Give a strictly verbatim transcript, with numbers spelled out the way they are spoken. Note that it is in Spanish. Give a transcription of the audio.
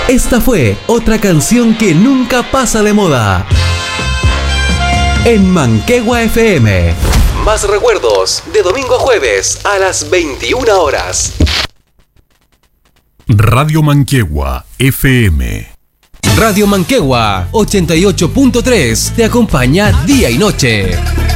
Esta fue otra canción que nunca pasa de moda. En Manquehue F M. Más recuerdos de domingo a jueves a las veintiuna horas. Radio Manquehue F M. Radio Manquehue ochenta y ocho punto tres te acompaña día y noche.